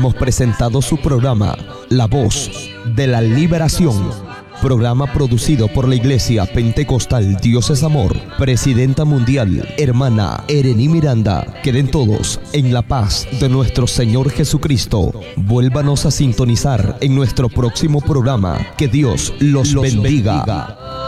hemos presentado su programa, La Voz de la Liberación. Programa producido por la Iglesia Pentecostal Dios es Amor. Presidenta Mundial, hermana Erení Miranda. Queden todos en la paz de nuestro Señor Jesucristo. Vuélvanos a sintonizar en nuestro próximo programa. Que Dios los bendiga.